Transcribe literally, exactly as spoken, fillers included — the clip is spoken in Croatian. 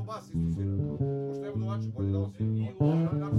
bas isto svira. Pošto je Novači bolje dao si.